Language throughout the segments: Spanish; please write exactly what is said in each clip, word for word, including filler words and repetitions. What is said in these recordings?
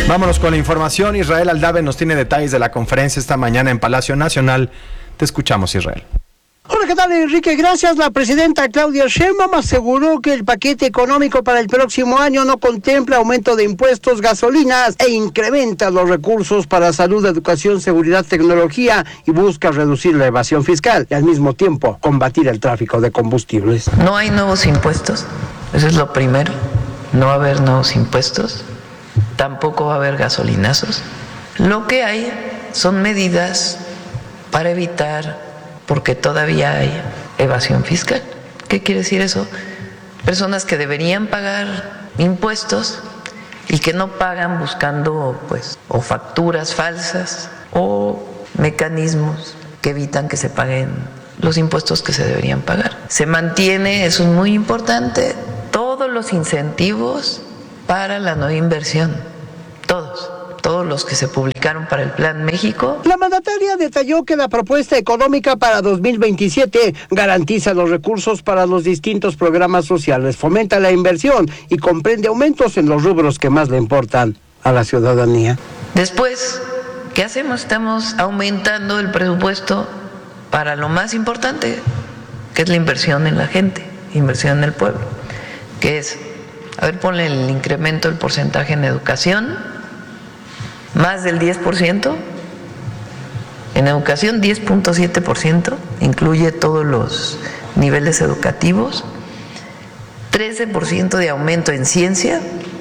Vámonos con la información. Israel Aldave nos tiene detalles de la conferencia esta mañana en Palacio Nacional. Te escuchamos, Israel. Hola, ¿qué tal, Enrique? Gracias. La presidenta Claudia Sheinbaum aseguró que el paquete económico para el próximo año no contempla aumento de impuestos, gasolinas e incrementa los recursos para salud, educación, seguridad, tecnología y busca reducir la evasión fiscal y al mismo tiempo combatir el tráfico de combustibles. No hay nuevos impuestos, eso es lo primero. No va a haber nuevos impuestos, tampoco va a haber gasolinazos. Lo que hay son medidas para evitar, porque todavía hay evasión fiscal. ¿Qué quiere decir eso? Personas que deberían pagar impuestos y que no pagan buscando, pues, o facturas falsas o mecanismos que evitan que se paguen los impuestos que se deberían pagar. Se mantiene, eso es muy importante, todos los incentivos para la nueva inversión, todos. Todos los que se publicaron para el Plan México. La mandataria detalló que la propuesta económica para dos mil veintisiete garantiza los recursos para los distintos programas sociales, fomenta la inversión y comprende aumentos en los rubros que más le importan a la ciudadanía. Después, ¿qué hacemos? Estamos aumentando el presupuesto para lo más importante, que es la inversión en la gente, inversión en el pueblo, que es, a ver, ponle el incremento del porcentaje en educación, más del diez por ciento, en educación diez punto siete por ciento, incluye todos los niveles educativos, trece por ciento de aumento en ciencia,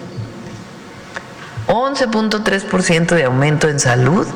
once punto tres por ciento de aumento en salud,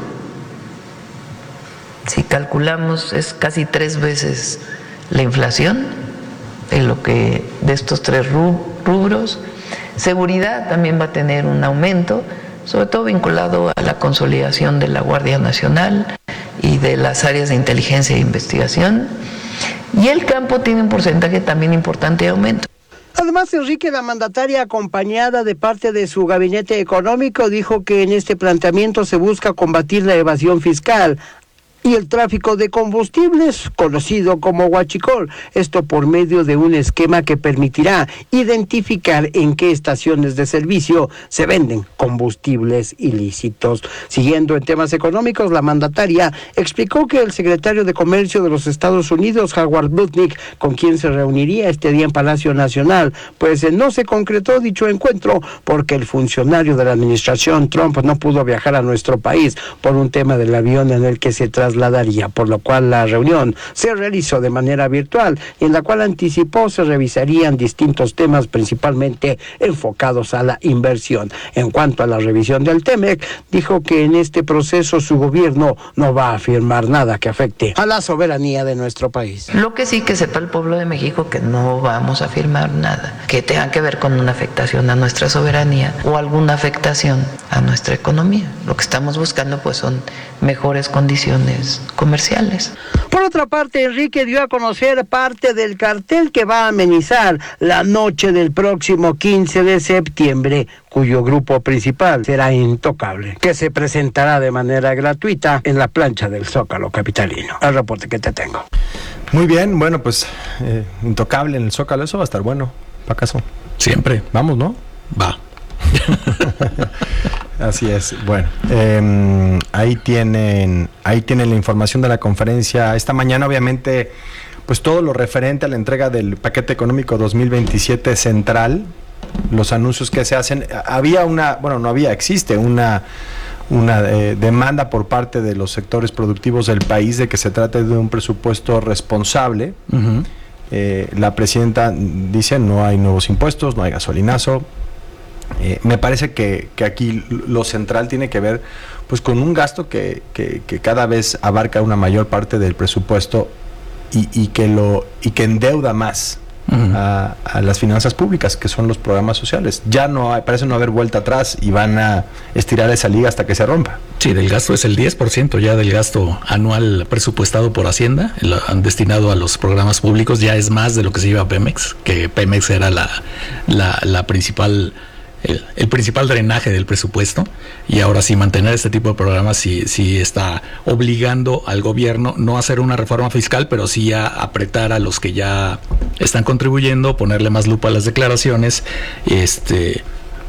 si calculamos es casi tres veces la inflación en lo que de estos tres rubros. Seguridad también va a tener un aumento, sobre todo vinculado a la consolidación de la Guardia Nacional y de las áreas de inteligencia e investigación. Y el campo tiene un porcentaje también importante de aumento. Además, Enrique, la mandataria, acompañada de parte de su gabinete económico, dijo que en este planteamiento se busca combatir la evasión fiscal y el tráfico de combustibles, conocido como huachicol, esto por medio de un esquema que permitirá identificar en qué estaciones de servicio se venden combustibles ilícitos. Siguiendo en temas económicos, la mandataria explicó que el secretario de Comercio de los Estados Unidos, Howard Lutnick, con quien se reuniría este día en Palacio Nacional, pues no se concretó dicho encuentro porque el funcionario de la administración Trump no pudo viajar a nuestro país por un tema del avión en el que se trasladaría, por lo cual la reunión se realizó de manera virtual, en la cual anticipó se revisarían distintos temas principalmente enfocados a la inversión. En cuanto a la revisión del TEMEC, dijo que en este proceso su gobierno no va a firmar nada que afecte a la soberanía de nuestro país. Lo que sí que sepa el pueblo de México que no vamos a firmar nada que tenga que ver con una afectación a nuestra soberanía o alguna afectación a nuestra economía. Lo que estamos buscando pues son mejores condiciones comerciales. Por otra parte, Enrique dio a conocer parte del cartel que va a amenizar la noche del próximo quince de septiembre, cuyo grupo principal será Intocable, que se presentará de manera gratuita en la plancha del Zócalo capitalino. El reporte que te tengo. Muy bien, bueno, pues eh, Intocable en el Zócalo, eso va a estar bueno. ¿Para acaso? Siempre. Vamos, ¿no? Va. Así es. Bueno, eh, ahí tienen, ahí tienen la información de la conferencia esta mañana. Obviamente, pues todo lo referente a la entrega del paquete económico dos mil veintisiete central, los anuncios que se hacen. Había una, bueno, no había, existe una una eh, demanda por parte de los sectores productivos del país de que se trate de un presupuesto responsable. Uh-huh. Eh, la presidenta dice no hay nuevos impuestos, no hay gasolinazo. Eh, me parece que, que aquí lo central tiene que ver pues con un gasto que, que, que cada vez abarca una mayor parte del presupuesto y, y que lo y que endeuda más uh-huh. a, a las finanzas públicas, que son los programas sociales. Ya no hay, parece no haber vuelta atrás y van a estirar esa liga hasta que se rompa. Sí, del gasto es el diez por ciento ya del gasto anual presupuestado por Hacienda, el, destinado a los programas públicos, ya es más de lo que se lleva a Pemex, que Pemex era la, la, la principal... El, el principal drenaje del presupuesto, y ahora sí mantener este tipo de programas sí, sí está obligando al gobierno no a hacer una reforma fiscal, pero sí a apretar a los que ya están contribuyendo, ponerle más lupa a las declaraciones, este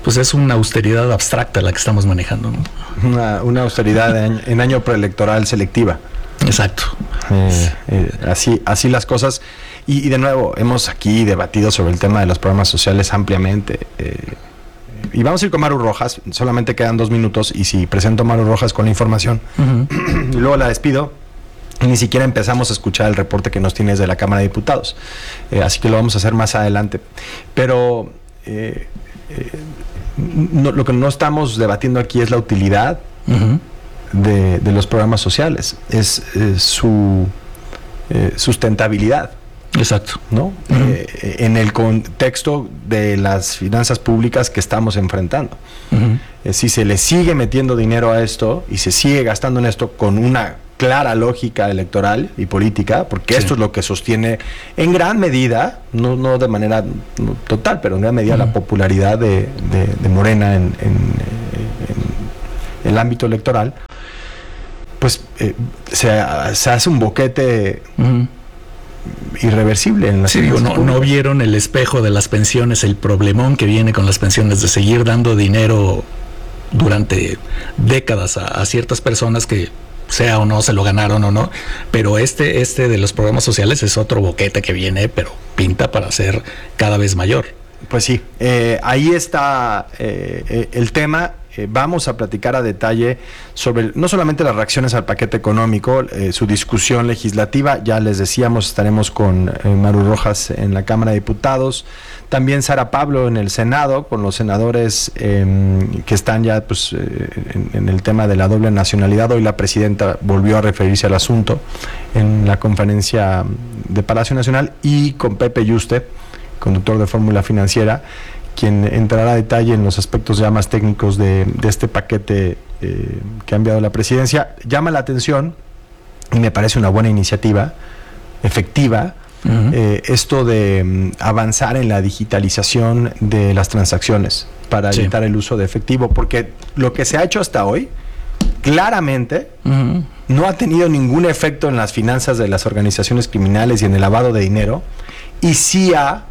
pues es una austeridad abstracta la que estamos manejando, ¿no? Una, una austeridad en, en año preelectoral selectiva. Exacto. Eh, eh, así, así las cosas. Y, y de nuevo, hemos aquí debatido sobre el tema de los programas sociales ampliamente. Eh, y vamos a ir con Maru Rojas, solamente quedan dos minutos, y si presento a Maru Rojas con la información, uh-huh. y luego la despido, y ni siquiera empezamos a escuchar el reporte que nos tienes de la Cámara de Diputados. Eh, así que lo vamos a hacer más adelante. Pero eh, eh, no, lo que no estamos debatiendo aquí es la utilidad uh-huh. de, de los programas sociales, es, es su eh, sustentabilidad. Exacto. ¿No? Uh-huh. Eh, en el contexto de las finanzas públicas que estamos enfrentando. Uh-huh. Eh, si se le sigue metiendo dinero a esto y se sigue gastando en esto con una clara lógica electoral y política, porque sí. esto es lo que sostiene en gran medida, no, no de manera no, total, pero en gran medida uh-huh. la popularidad de, de, de Morena en, en, en el ámbito electoral, pues eh, se, se hace un boquete uh-huh. irreversible en la sí, digo, no, no vieron el espejo de las pensiones, el problemón que viene con las pensiones de seguir dando dinero durante décadas a, a ciertas personas que sea o no se lo ganaron o no, pero este este de los programas sociales es otro boquete que viene, pero pinta para ser cada vez mayor. Pues sí, eh, ahí está eh, el tema. Eh, vamos a platicar a detalle sobre no solamente las reacciones al paquete económico, eh, su discusión legislativa. Ya les decíamos, estaremos con eh, Maru Rojas en la Cámara de Diputados, también Sara Pablo en el Senado, con los senadores eh, que están ya pues, eh, en, en el tema de la doble nacionalidad. Hoy la presidenta volvió a referirse al asunto en la conferencia de Palacio Nacional, y con Pepe Yuste, conductor de Fórmula Financiera, quien entrará a detalle en los aspectos ya más técnicos de, de este paquete eh, que ha enviado la presidencia. Llama la atención, y me parece una buena iniciativa, efectiva, uh-huh. eh, esto de um, avanzar en la digitalización de las transacciones para sí. evitar el uso de efectivo, porque lo que se ha hecho hasta hoy, claramente, uh-huh. no ha tenido ningún efecto en las finanzas de las organizaciones criminales y en el lavado de dinero, y sí ha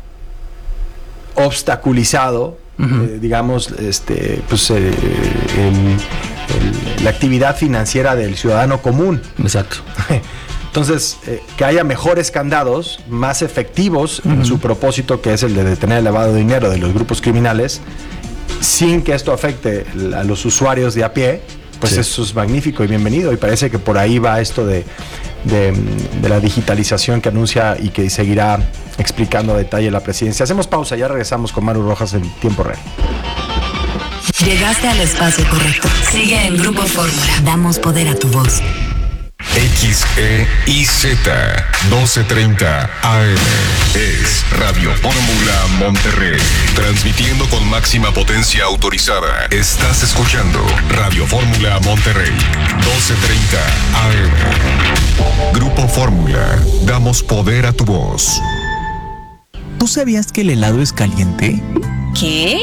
obstaculizado, uh-huh. eh, digamos, este, pues, eh, el, el, la actividad financiera del ciudadano común. Exacto. Entonces, eh, que haya mejores candados, más efectivos uh-huh. en su propósito, que es el de detener el lavado de dinero de los grupos criminales, sin que esto afecte a los usuarios de a pie, pues sí. eso es magnífico y bienvenido. Y parece que por ahí va esto de, de, de la digitalización que anuncia y que seguirá explicando a detalle la presidencia. Hacemos pausa, ya regresamos con Maru Rojas en tiempo real. Llegaste al espacio correcto. Sigue en Grupo Fórmula. Damos poder a tu voz. X E I Z doce treinta A M es Radio Fórmula Monterrey, transmitiendo con máxima potencia autorizada. Estás escuchando Radio Fórmula Monterrey, doce treinta A M. Grupo Fórmula, damos poder a tu voz. ¿Tú sabías que el helado es caliente? ¿Qué?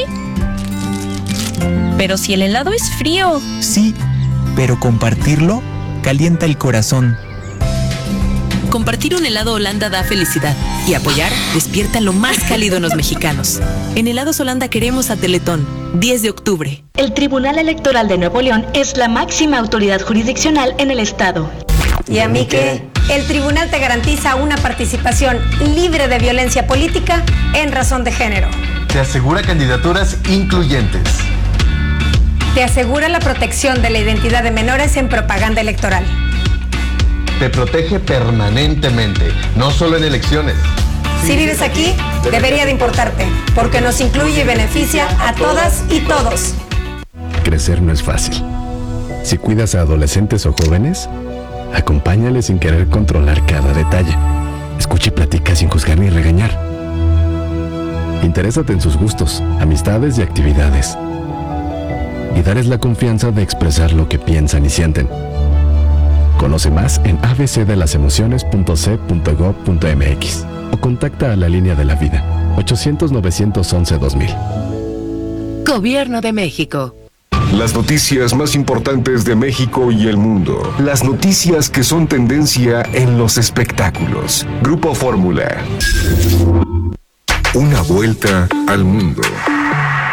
Pero si el helado es frío. Sí, pero compartirlo calienta el corazón. Compartir un helado Holanda da felicidad y apoyar despierta lo más cálido en los mexicanos. En Helados Holanda queremos a Teletón, diez de octubre. El Tribunal Electoral de Nuevo León es la máxima autoridad jurisdiccional en el estado. ¿Y a mí qué? El tribunal te garantiza una participación libre de violencia política en razón de género. Te asegura candidaturas incluyentes. Te asegura la protección de la identidad de menores en propaganda electoral. Te protege permanentemente, no solo en elecciones. Si vives aquí, debería de importarte, porque nos incluye y beneficia a todas y todos. Crecer no es fácil. Si cuidas a adolescentes o jóvenes, acompáñales sin querer controlar cada detalle. Escucha y platica sin juzgar ni regañar. Interésate en sus gustos, amistades y actividades. Y darles la confianza de expresar lo que piensan y sienten. Conoce más en a b c de las emociones punto c punto gob punto m x o contacta a la línea de la vida ochocientos, novecientos once, dos mil. Gobierno de México. Las noticias más importantes de México y el mundo. Las noticias que son tendencia en los espectáculos. Grupo Fórmula. Una vuelta al mundo.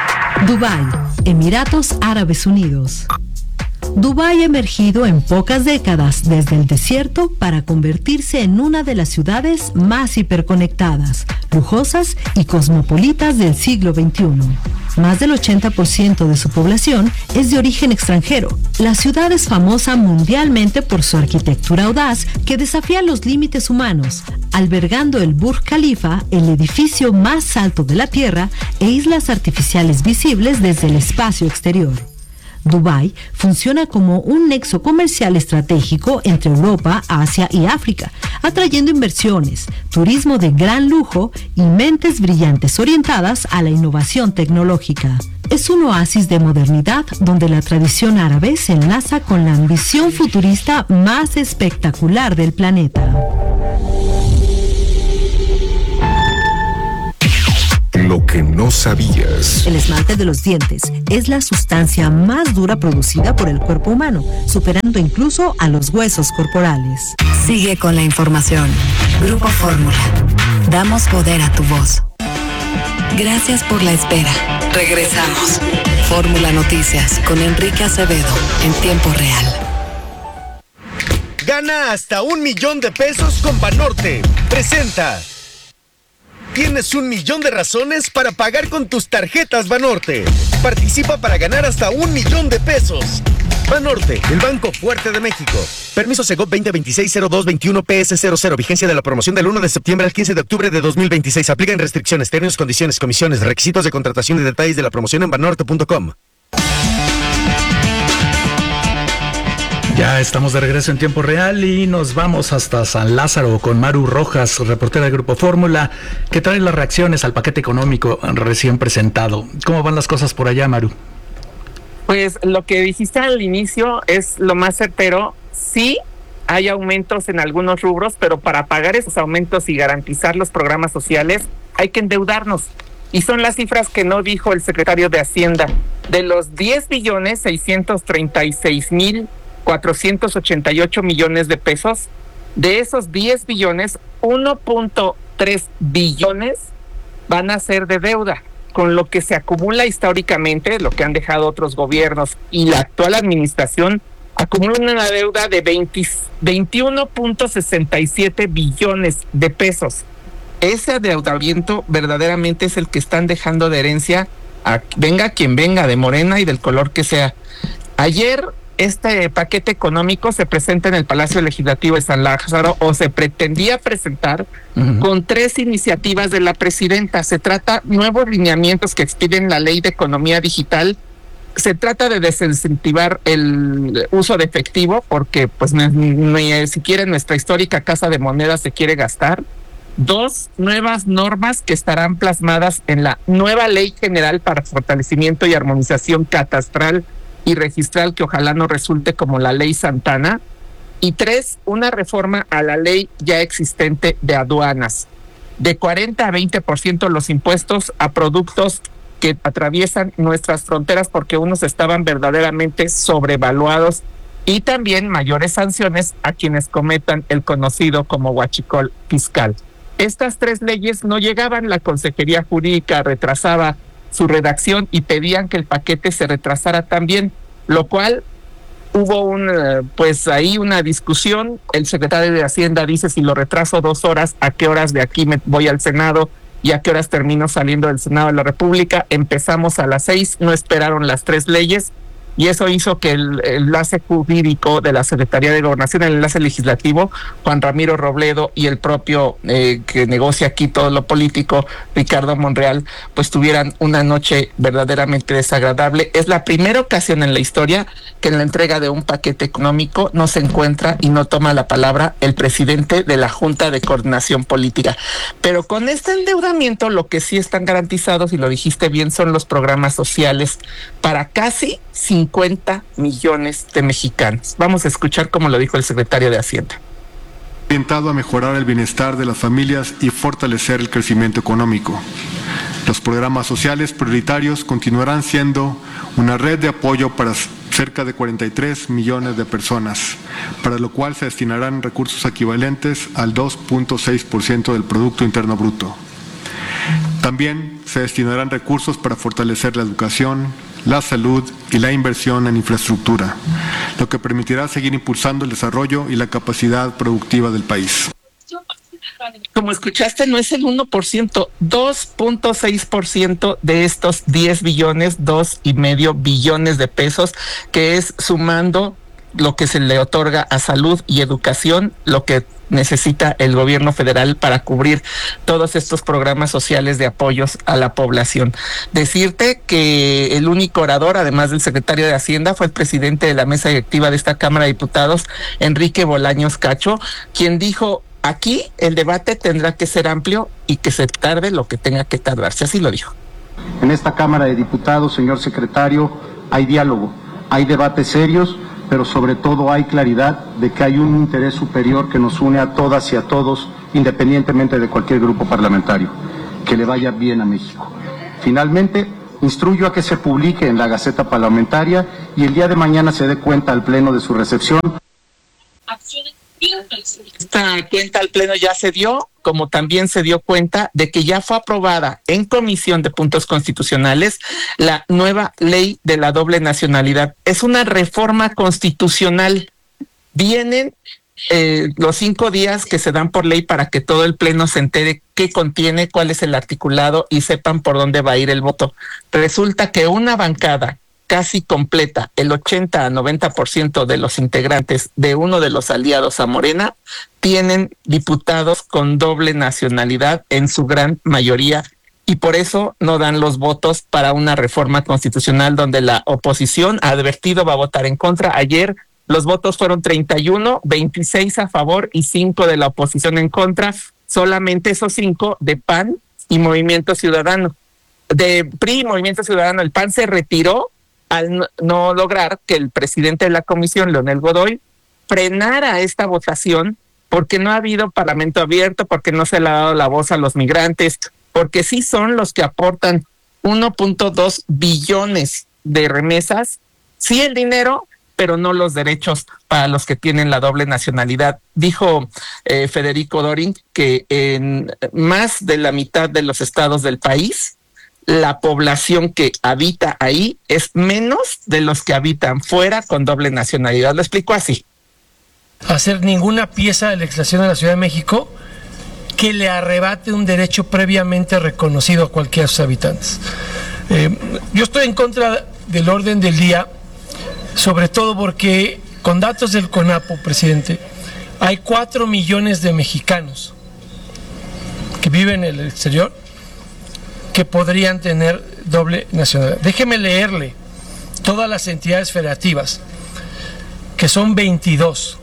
Dubái, Emiratos Árabes Unidos. Dubái ha emergido en pocas décadas desde el desierto para convertirse en una de las ciudades más hiperconectadas, lujosas y cosmopolitas del siglo veintiuno. Más del ochenta por ciento de su población es de origen extranjero. La ciudad es famosa mundialmente por su arquitectura audaz que desafía los límites humanos, albergando el Burj Khalifa, el edificio más alto de la Tierra, e islas artificiales visibles desde el espacio exterior. Dubái funciona como un nexo comercial estratégico entre Europa, Asia y África, atrayendo inversiones, turismo de gran lujo y mentes brillantes orientadas a la innovación tecnológica. Es un oasis de modernidad donde la tradición árabe se enlaza con la ambición futurista más espectacular del planeta. Lo que no sabías. El esmalte de los dientes es la sustancia más dura producida por el cuerpo humano, superando incluso a los huesos corporales. Sigue con la información. Grupo Fórmula. Damos poder a tu voz. Gracias por la espera. Regresamos. Fórmula Noticias con Enrique Acevedo en tiempo real. Gana hasta un millón de pesos con Banorte. Presenta. Tienes un millón de razones para pagar con tus tarjetas Banorte. Participa para ganar hasta un millón de pesos. Banorte, el banco fuerte de México. Permiso Segov veinte veintiséis cero dos veintiuno P S cero cero. Vigencia de la promoción del uno de septiembre al quince de octubre de dos mil veintiséis. Aplican restricciones, términos, condiciones, comisiones, requisitos de contratación y detalles de la promoción en banorte punto com. Ya estamos de regreso en tiempo real y nos vamos hasta San Lázaro con Maru Rojas, reportera del Grupo Fórmula, que trae las reacciones al paquete económico recién presentado. ¿Cómo van las cosas por allá, Maru? Pues lo que dijiste al inicio es lo más certero. Sí hay aumentos en algunos rubros, pero para pagar esos aumentos y garantizar los programas sociales hay que endeudarnos. Y son las cifras que no dijo el secretario de Hacienda. De los diez billones seiscientos treinta y seis mil cuatrocientos ochenta y ocho millones de pesos, de esos diez billones, uno punto tres billones van a ser de deuda, con lo que se acumula históricamente, lo que han dejado otros gobiernos y la actual administración, acumula una deuda de veintiuno punto sesenta y siete billones de pesos. Ese adeudamiento verdaderamente es el que están dejando de herencia a venga quien venga, de Morena y del color que sea. Ayer este paquete económico se presenta en el Palacio Legislativo de San Lázaro, o se pretendía presentar, uh-huh, con tres iniciativas de la presidenta. Se trata de nuevos lineamientos que expiden la Ley de Economía Digital. Se trata de desincentivar el uso de efectivo, porque pues ni, ni siquiera en nuestra histórica Casa de Moneda se quiere gastar. Dos nuevas normas que estarán plasmadas en la nueva Ley General para Fortalecimiento y Armonización Catastral y registral, que ojalá no resulte como la Ley Santana. Y tres, una reforma a la ley ya existente de aduanas, de cuarenta a veinte por ciento los impuestos a productos que atraviesan nuestras fronteras, porque unos estaban verdaderamente sobrevaluados, y también mayores sanciones a quienes cometan el conocido como huachicol fiscal. Estas tres leyes no llegaban, la Consejería Jurídica retrasaba su redacción y pedían que el paquete se retrasara también, lo cual hubo un, pues ahí una discusión. El secretario de Hacienda dice: si lo retraso dos horas, ¿a qué horas de aquí me voy al Senado y a qué horas termino saliendo del Senado de la República? Empezamos a las seis, no esperaron las tres leyes, y eso hizo que el, el enlace jurídico de la Secretaría de Gobernación, el enlace legislativo, Juan Ramiro Robledo, y el propio eh, que negocia aquí todo lo político, Ricardo Monreal, pues tuvieran una noche verdaderamente desagradable. Es la primera ocasión en la historia que en la entrega de un paquete económico no se encuentra y no toma la palabra el presidente de la Junta de Coordinación Política. Pero con este endeudamiento, lo que sí están garantizados, y lo dijiste bien, son los programas sociales para casi cincuenta millones de mexicanos. Vamos a escuchar cómo lo dijo el secretario de Hacienda. Orientado a mejorar el bienestar de las familias y fortalecer el crecimiento económico. Los programas sociales prioritarios continuarán siendo una red de apoyo para cerca de cuarenta y tres millones de personas, para lo cual se destinarán recursos equivalentes al dos punto seis por ciento del Producto Interno Bruto. También se destinarán recursos para fortalecer la educación, la salud y la inversión en infraestructura, lo que permitirá seguir impulsando el desarrollo y la capacidad productiva del país. Como escuchaste, no es el uno por ciento, dos punto seis por ciento de estos diez billones, dos y medio billones de pesos, que es sumando lo que se le otorga a salud y educación, lo que necesita el gobierno federal para cubrir todos estos programas sociales de apoyos a la población. Decirte que el único orador, además del secretario de Hacienda, fue el presidente de la mesa directiva de esta Cámara de Diputados, Enrique Bolaños Cacho, quien dijo: aquí el debate tendrá que ser amplio y que se tarde lo que tenga que tardarse. Así lo dijo. En esta Cámara de Diputados, señor secretario, hay diálogo, hay debates serios, pero sobre todo hay claridad de que hay un interés superior que nos une a todas y a todos, independientemente de cualquier grupo parlamentario. Que le vaya bien a México. Finalmente, instruyo a que se publique en la Gaceta Parlamentaria y el día de mañana se dé cuenta al Pleno de su recepción. Esta cuenta al Pleno ya se dio, como también se dio cuenta de que ya fue aprobada en Comisión de Puntos Constitucionales la nueva ley de la doble nacionalidad. Es una reforma constitucional. Vienen eh, los cinco días que se dan por ley para que todo el Pleno se entere qué contiene, cuál es el articulado y sepan por dónde va a ir el voto. Resulta que una bancada casi completa, el ochenta a noventa por ciento de los integrantes de uno de los aliados a Morena tienen diputados con doble nacionalidad en su gran mayoría, y por eso no dan los votos para una reforma constitucional donde la oposición ha advertido va a votar en contra. Ayer los votos fueron treinta y uno, veintiséis a favor y cinco de la oposición en contra, solamente esos cinco de P A N y Movimiento Ciudadano. De P R I y Movimiento Ciudadano, el P A N se retiró al no lograr que el presidente de la comisión, Leonel Godoy, frenara esta votación, porque no ha habido parlamento abierto, porque no se le ha dado la voz a los migrantes, porque sí son los que aportan uno punto dos billones de remesas, sí el dinero, pero no los derechos para los que tienen la doble nacionalidad. Dijo eh, Federico Dorin que en más de la mitad de los estados del país, la población que habita ahí es menos de los que habitan fuera con doble nacionalidad. Lo explico así. Hacer ninguna pieza de legislación de la Ciudad de México que le arrebate un derecho previamente reconocido a cualquiera de sus habitantes. Eh, yo estoy en contra del orden del día, sobre todo porque con datos del CONAPO, presidente, hay cuatro millones de mexicanos que viven en el exterior que podrían tener doble nacionalidad. Déjeme leerle todas las entidades federativas, que son veintidós,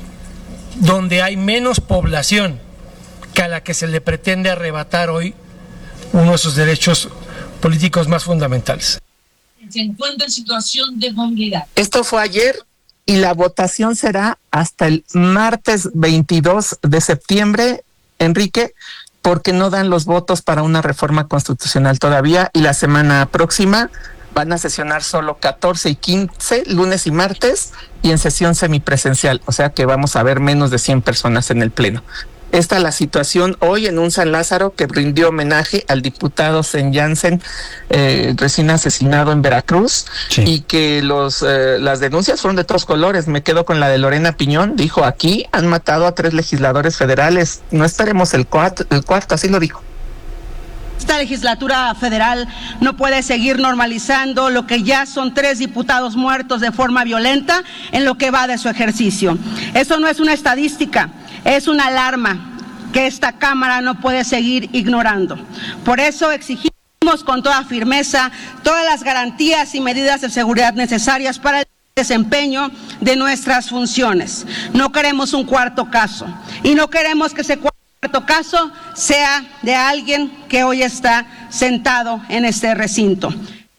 donde hay menos población que a la que se le pretende arrebatar hoy uno de sus derechos políticos más fundamentales. Se encuentra en situación de movilidad. Esto fue ayer y la votación será hasta el martes veintidós de septiembre, Enrique, porque no dan los votos para una reforma constitucional todavía, y la semana próxima van a sesionar solo catorce y quince, lunes y martes, y en sesión semipresencial, o sea que vamos a ver menos de cien personas en el Pleno. Esta es la situación hoy en un San Lázaro que rindió homenaje al diputado Sen Jansen, eh, recién asesinado en Veracruz, sí. Y que los eh, las denuncias fueron de todos colores. Me quedo con la de Lorena Piñón. Dijo: aquí han matado a tres legisladores federales, no esperemos el cuarto, el cuarto, así lo dijo. Esta legislatura federal no puede seguir normalizando lo que ya son tres diputados muertos de forma violenta en lo que va de su ejercicio. Eso no es una estadística, es una alarma que esta Cámara no puede seguir ignorando. Por eso exigimos con toda firmeza todas las garantías y medidas de seguridad necesarias para el desempeño de nuestras funciones. No queremos un cuarto caso y no queremos que ese cuarto caso sea de alguien que hoy está sentado en este recinto.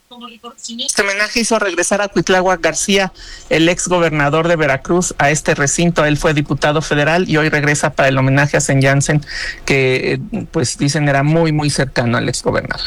Este homenaje hizo regresar a Cuitláhuac García, el ex gobernador de Veracruz, a este recinto. Él fue diputado federal y hoy regresa para el homenaje a Sen Jansen, que pues dicen era muy muy cercano al ex gobernador.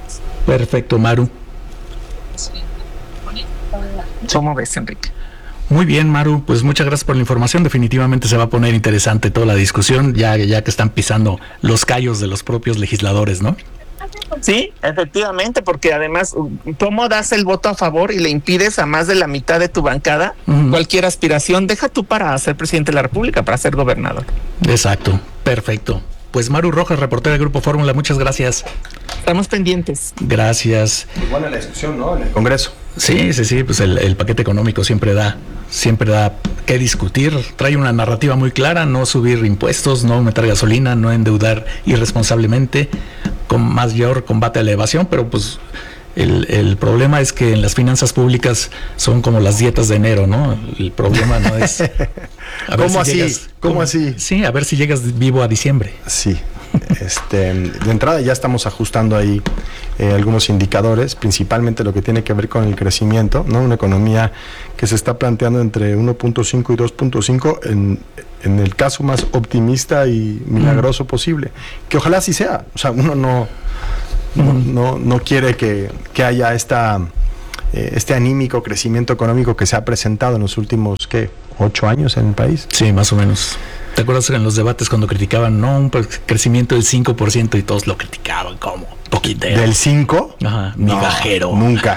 Perfecto, Maru. ¿Cómo ves, Enrique? Muy bien, Maru, pues muchas gracias por la información. Definitivamente se va a poner interesante toda la discusión, ya, ya que están pisando los callos de los propios legisladores, ¿no? Sí, efectivamente, porque además, ¿cómo das el voto a favor y le impides a más de la mitad de tu bancada uh-huh. cualquier aspiración? Deja tú para ser presidente de la República, para ser gobernador. Exacto, perfecto. Pues Maru Rojas, reportera del Grupo Fórmula, muchas gracias. Estamos pendientes. Gracias. Igual en la discusión, ¿no? En el Congreso. Sí, sí, sí, pues el, el paquete económico siempre da, siempre da que discutir. Trae una narrativa muy clara: no subir impuestos, no meter gasolina, no endeudar irresponsablemente, con mayor combate a la evasión, pero pues el, el problema es que en las finanzas públicas son como las dietas de enero, ¿no? El problema no es... A ver ¿Cómo si así? Llegas, ¿Cómo, ¿Cómo así? Sí, a ver si llegas vivo a diciembre. Sí. Este, de entrada ya estamos ajustando ahí eh, algunos indicadores, principalmente lo que tiene que ver con el crecimiento, ¿no? Una economía que se está planteando entre uno punto cinco y dos punto cinco en, en el caso más optimista y milagroso mm. posible, que ojalá así sea. O sea, uno no, mm. no, no, no quiere que, que haya esta, eh, este anímico crecimiento económico que se ha presentado en los últimos, ¿qué? ¿Ocho años en el país? Sí, más o menos. ¿Te acuerdas en los debates cuando criticaban, no, un crecimiento del cinco por ciento y todos lo criticaban como poquitero? ¿Del cinco? Ajá, migajero. No, nunca.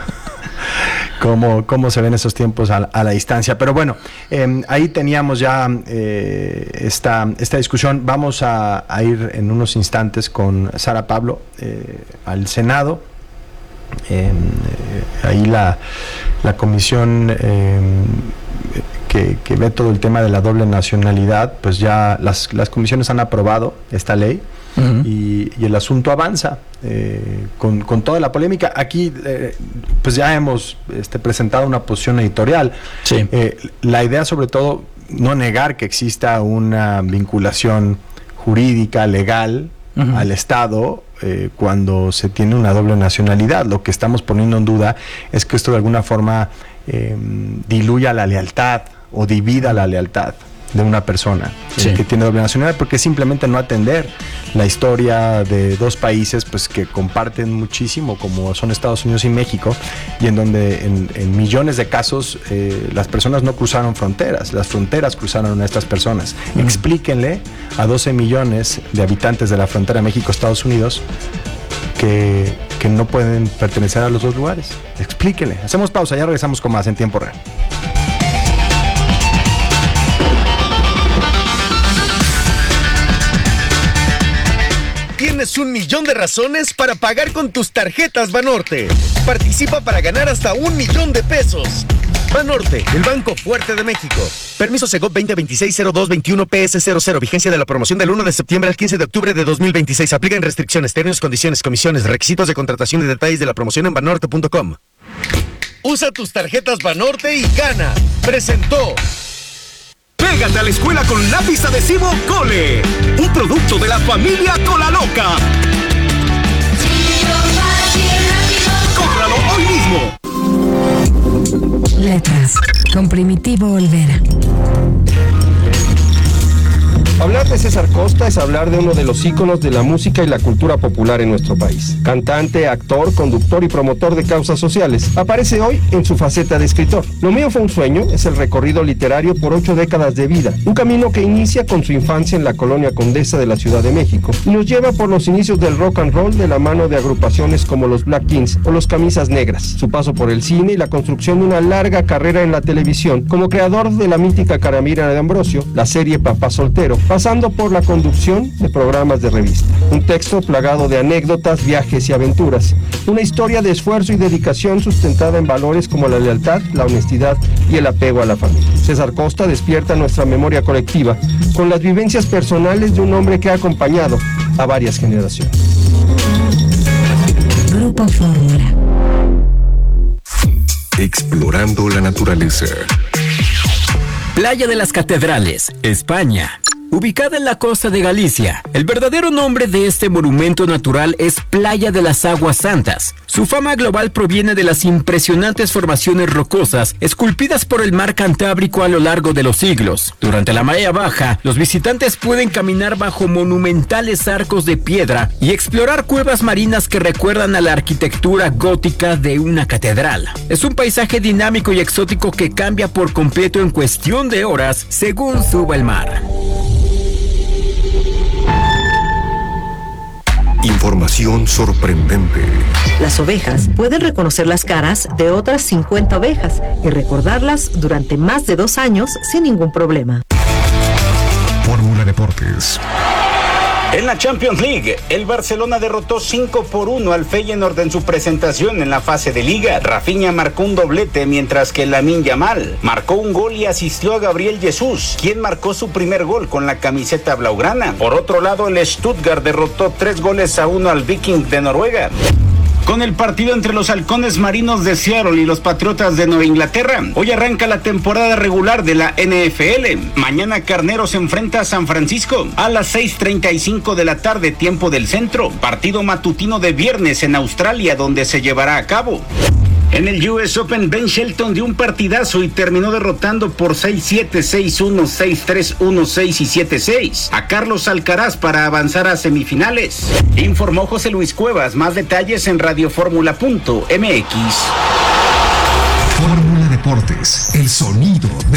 ¿Cómo, ¿Cómo se ven esos tiempos a, a la distancia? Pero bueno, eh, ahí teníamos ya eh, esta, esta discusión. Vamos a, a ir en unos instantes con Sara Pablo eh, al Senado. Eh, eh, ahí la, la comisión... Eh, Que, que ve todo el tema de la doble nacionalidad, pues ya las, las comisiones han aprobado esta ley uh-huh. y, y el asunto avanza eh, con, con toda la polémica. Aquí eh, pues ya hemos este, presentado una posición editorial. Sí. Eh, la idea sobre todo, no negar que exista una vinculación jurídica, legal uh-huh. al Estado eh, cuando se tiene una doble nacionalidad. Lo que estamos poniendo en duda es que esto de alguna forma eh, diluya la lealtad o divida la lealtad de una persona sí. eh, que tiene doble nacionalidad, porque simplemente no atender la historia de dos países pues que comparten muchísimo, como son Estados Unidos y México, y en donde en, en millones de casos eh, las personas no cruzaron fronteras, las fronteras cruzaron a estas personas. Mm. Explíquenle a doce millones de habitantes de la frontera México-Estados Unidos que, que no pueden pertenecer a los dos lugares. Explíquenle. Hacemos pausa, ya regresamos con más en tiempo real. Tienes un millón de razones para pagar con tus tarjetas Banorte. Participa para ganar hasta un millón de pesos. Banorte, el banco fuerte de México. Permiso Segov veinte veintiséis cero dos veintiuno P S cero cero. Vigencia de la promoción del uno de septiembre al quince de octubre de dos mil veintiséis. Aplican restricciones, términos, condiciones, comisiones, requisitos de contratación y detalles de la promoción en banorte punto com. Usa tus tarjetas Banorte y gana. Presentó. Pégate a la escuela con lápiz adhesivo Cole, un producto de la familia Cola Loca. ¡Cómpralo hoy mismo! Letras, con Primitivo Olvera. Hablar de César Costa es hablar de uno de los íconos de la música y la cultura popular en nuestro país. Cantante, actor, conductor y promotor de causas sociales. Aparece hoy en su faceta de escritor. Lo mío fue un sueño es el recorrido literario por ocho décadas de vida. Un camino que inicia con su infancia en la colonia Condesa de la Ciudad de México y nos lleva por los inicios del rock and roll de la mano de agrupaciones como los Black Kings o los Camisas Negras. Su paso por el cine y la construcción de una larga carrera en la televisión como creador de la mítica Caramira de Ambrosio, la serie Papá Soltero, pasando por la conducción de programas de revista. Un texto plagado de anécdotas, viajes y aventuras. Una historia de esfuerzo y dedicación sustentada en valores como la lealtad, la honestidad y el apego a la familia. César Costa despierta nuestra memoria colectiva con las vivencias personales de un hombre que ha acompañado a varias generaciones. Grupo Fórmula. Explorando la naturaleza. Playa de las Catedrales, España. Ubicada en la costa de Galicia, el verdadero nombre de este monumento natural es Playa de las Aguas Santas. Su fama global proviene de las impresionantes formaciones rocosas esculpidas por el mar Cantábrico a lo largo de los siglos. Durante la marea baja, los visitantes pueden caminar bajo monumentales arcos de piedra y explorar cuevas marinas que recuerdan a la arquitectura gótica de una catedral. Es un paisaje dinámico y exótico que cambia por completo en cuestión de horas según suba el mar. Información sorprendente. Las ovejas pueden reconocer las caras de otras cincuenta ovejas y recordarlas durante más de dos años sin ningún problema. Fórmula Deportes. En la Champions League, el Barcelona derrotó cinco por uno al Feyenoord en su presentación en la fase de Liga. Rafinha marcó un doblete, mientras que Lamine Yamal marcó un gol y asistió a Gabriel Jesús, quien marcó su primer gol con la camiseta blaugrana. Por otro lado, el Stuttgart derrotó tres goles a uno al Viking de Noruega. Con el partido entre los halcones marinos de Seattle y los patriotas de Nueva Inglaterra, hoy arranca la temporada regular de la N F L. Mañana Carneros se enfrenta a San Francisco a las seis treinta y cinco de la tarde, tiempo del centro. Partido matutino de viernes en Australia, donde se llevará a cabo. En el U S Open, Ben Shelton dio un partidazo y terminó derrotando por seis siete, seis uno, seis tres, uno seis y siete seis a Carlos Alcaraz para avanzar a semifinales. Informó José Luis Cuevas. Más detalles en radioformula punto m x. Fórmula Deportes, el sonido de